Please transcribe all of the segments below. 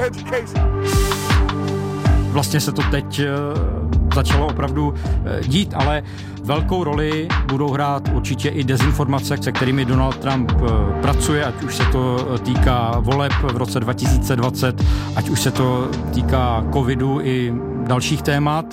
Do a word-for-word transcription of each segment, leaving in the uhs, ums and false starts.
Vlastně se to teď začalo opravdu dít, ale velkou roli budou hrát určitě i dezinformace, se kterými Donald Trump pracuje, ať už se to týká voleb v roce dva tisíce dvacet, ať už se to týká covidu i dalších témat.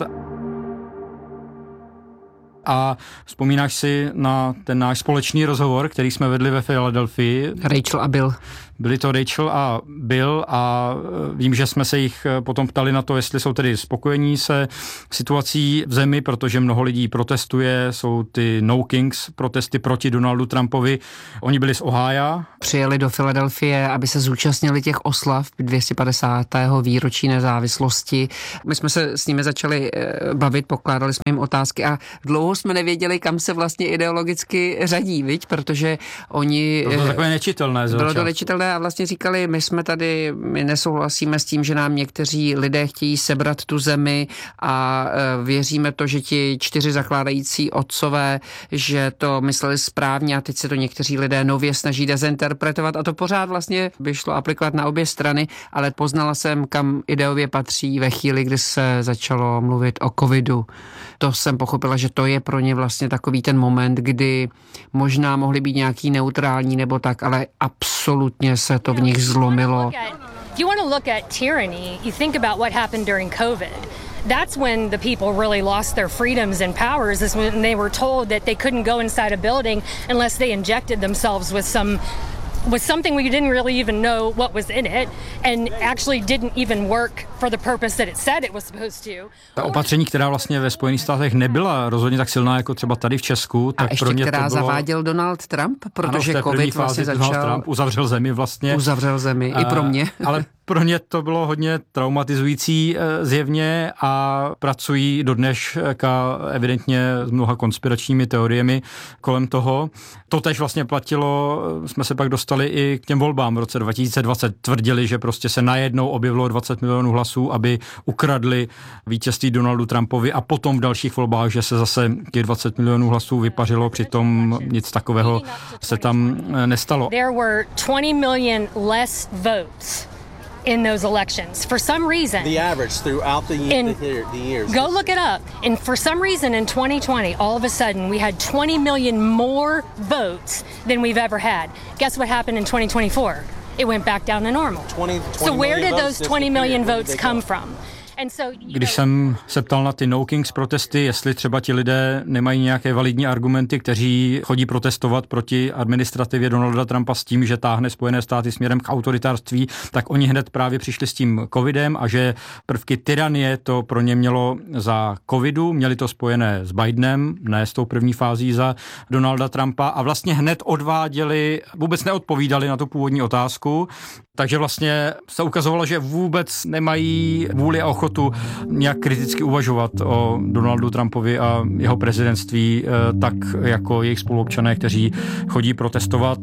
A vzpomínáš si na ten náš společný rozhovor, který jsme vedli ve Filadelfii? Rachel a Bill. Byli to Rachel a Bill a vím, že jsme se jich potom ptali na to, jestli jsou tedy spokojení se situací v zemi, protože mnoho lidí protestuje, jsou ty No Kings protesty proti Donaldu Trumpovi. Oni byli z Ohája. Přijeli do Filadelfie, aby se zúčastnili těch oslav dvě stě padesátého výročí nezávislosti. My jsme se s nimi začali bavit, pokládali jsme jim otázky a dlouho jsme nevěděli, kam se vlastně ideologicky řadí, viď? Protože oni... To bylo takové nečitelné. Bylo to nečitelné a vlastně říkali, my jsme tady, my nesouhlasíme s tím, že nám někteří lidé chtějí sebrat tu zemi a věříme to, že ti čtyři zakládající otcové, že to mysleli správně a teď se to někteří lidé nově snaží dezinterpretovat a to pořád vlastně by šlo aplikovat na obě strany, ale poznala jsem, kam ideově patří ve chvíli, kdy se začalo mluvit o covidu. To jsem pochopila, že to je pro ně vlastně takový ten moment, kdy možná mohli být nějaký neutrální nebo tak, ale absolutně se to v nich zlomilo. If you want to look at tyranny, you think about what happened during COVID. That's when the people really lost their freedoms and powers, is when they were told that they couldn't go inside a building unless they injected themselves with some with something we didn't really even know what was in it and actually didn't even work for the purpose that it said it was supposed to. Ta opatření, která vlastně ve Spojených státech nebyla rozhodně tak silná jako třeba tady v Česku, tak a ještě pro ně která to bylo... zaváděl Donald Trump, protože ano, covid vlastně začal... Donald Trump uzavřel zemi vlastně. Uzavřel zemi, a, i pro mě. Ale pro ně to bylo hodně traumatizující zjevně a pracují dodneška evidentně s mnoha konspiračními teoriemi kolem toho. To tež vlastně platilo, jsme se pak dostali i k těm volbám v roce dva tisíce dvacet. Tvrdili, že prostě se najednou objevilo dvacet milionů hlasů, aby ukradli vítězství Donaldu Trumpovi a potom v dalších volbách, že se zase těch dvacet milionů hlasů vypařilo, přitom nic takového se tam nestalo. There were twenty million less votes in those elections. For some reason, the average throughout the, year, in, the years. Go look it up. And for some reason in twenty twenty, all of a sudden, we had twenty million more votes than we've ever had. Guess what happened in twenty twenty-four? It went back down to normal. twenty, twenty so where did those twenty million votes come from? Když jsem se ptal na ty No Kings protesty, jestli třeba ti lidé nemají nějaké validní argumenty, kteří chodí protestovat proti administrativě Donalda Trumpa s tím, že táhne Spojené státy směrem k autoritářství, tak oni hned právě přišli s tím covidem a že prvky tyranie to pro ně mělo za covidu, měli to spojené s Bidenem, ne s tou první fází za Donalda Trumpa a vlastně hned odváděli, vůbec neodpovídali na tu původní otázku. Takže vlastně se ukazovalo, že vůbec nemají vůli a ochotu nějak kriticky uvažovat o Donaldu Trumpovi a jeho prezidentství, tak jako jejich spoluobčané, kteří chodí protestovat.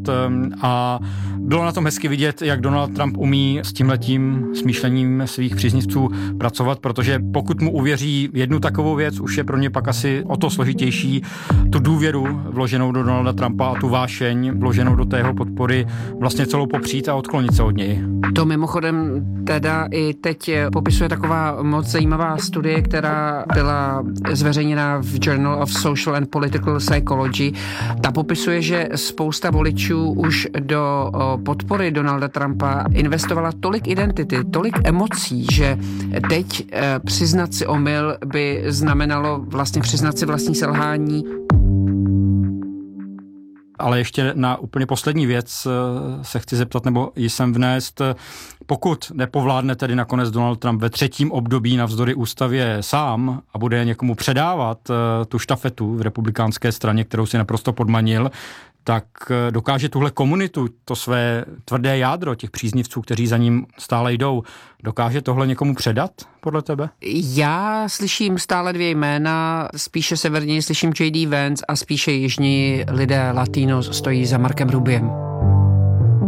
A bylo na tom hezky vidět, jak Donald Trump umí s tímhletím smýšlením svých příznivců pracovat, protože pokud mu uvěří jednu takovou věc, už je pro ně pak asi o to složitější tu důvěru vloženou do Donalda Trumpa a tu vášeň vloženou do tého podpory vlastně celou popřít a odklonit se od něj. To mimochodem teda i teď popisuje taková moc zajímavá studie, která byla zveřejněna v Journal of Social and Political Psychology. Ta popisuje, že spousta voličů už do podpory Donalda Trumpa investovala tolik identity, tolik emocí, že teď přiznat si omyl by znamenalo vlastně přiznat si vlastní selhání. Ale ještě na úplně poslední věc se chci zeptat, nebo jsem vnést, pokud nepovládne tedy nakonec Donald Trump ve třetím období navzdory ústavě sám a bude někomu předávat tu štafetu v republikánské straně, kterou si naprosto podmanil, tak dokáže tuhle komunitu, to své tvrdé jádro těch příznivců, kteří za ním stále jdou, dokáže tohle někomu předat, podle tebe? Já slyším stále dvě jména, spíše severně slyším J D Vance a spíše jižní lidé Latinos stojí za Markem Rubiem.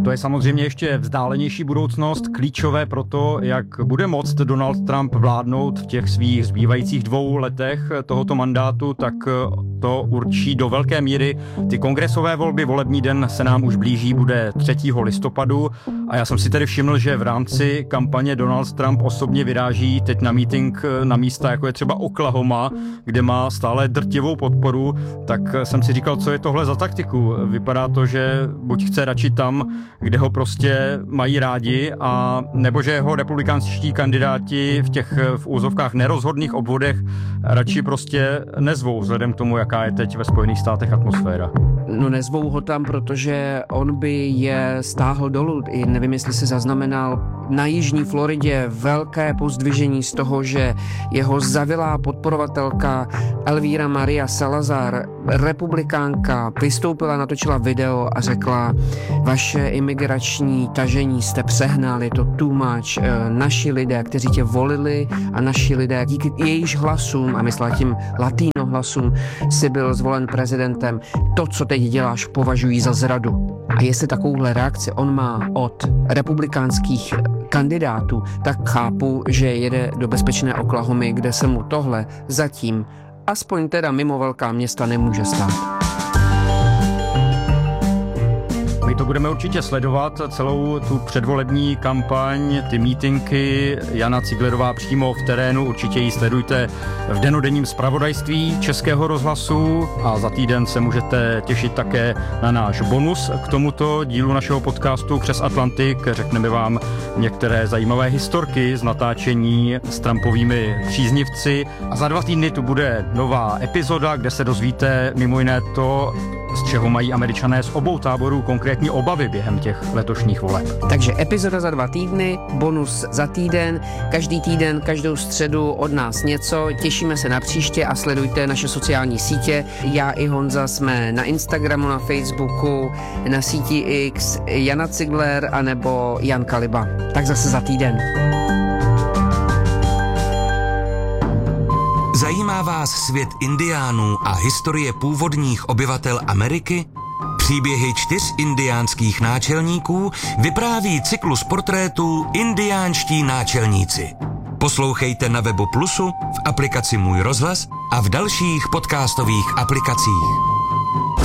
To je samozřejmě ještě vzdálenější budoucnost, klíčové pro to, jak bude moct Donald Trump vládnout v těch svých zbývajících dvou letech tohoto mandátu, tak to určí do velké míry ty kongresové volby. Volební den se nám už blíží, bude třetího listopadu a já jsem si tedy všiml, že v rámci kampaně Donald Trump osobně vyráží teď na meeting na místa, jako je třeba Oklahoma, kde má stále drtivou podporu, tak jsem si říkal, co je tohle za taktiku. Vypadá to, že buď chce radši tam, kde ho prostě mají rádi, a nebo že jeho republikánští kandidáti v těch v úzovkách nerozhodných obvodech radši prostě nezvou, vzhledem k tomu, jaká je teď ve Spojených státech atmosféra. No nezvou ho tam, protože on by je stáhl dolů. I nevím, jestli se zaznamenal na jižní Floridě velké pozdvižení z toho, že jeho zavilá podporovatelka Elvira Maria Salazar, republikánka, vystoupila, natočila video a řekla: vaše imigrační tažení jste přehnali, to too much. Naši lidé, kteří tě volili, a naši lidé, díky jejich hlasům, a myslela tím latino hlasům, si byl zvolen prezidentem. To, co teď děláš, považují za zradu. A jestli takovouhle reakci on má od republikánských kandidátů, tak chápu, že jede do bezpečné Oklahomy, kde se mu tohle zatím, aspoň teda mimo velká města, nemůže stát. My to budeme určitě sledovat, celou tu předvolební kampaň, ty mítinky. Jana Ciglerová přímo v terénu, určitě ji sledujte v dennodenním zpravodajství Českého rozhlasu a za týden se můžete těšit také na náš bonus k tomuto dílu našeho podcastu Přes Atlantik. Řekneme vám některé zajímavé historky z natáčení s Trumpovými příznivci a za dva týdny tu bude nová epizoda, kde se dozvíte mimo jiné to, z čeho mají Američané z obou táborů konkrétní obavy během těch letošních voleb. Takže epizoda za dva týdny, bonus za týden, každý týden, každou středu od nás něco. Těšíme se na příště a sledujte naše sociální sítě. Já i Honza jsme na Instagramu, na Facebooku, na síti X, Jana Cigler anebo Jan Kaliba. Tak zase za týden. Zajímá vás svět indiánů a historie původních obyvatel Ameriky? Příběhy čtyř indiánských náčelníků vypráví cyklus portrétů Indiánští náčelníci. Poslouchejte na webu Plusu, v aplikaci Můj rozhlas a v dalších podcastových aplikacích.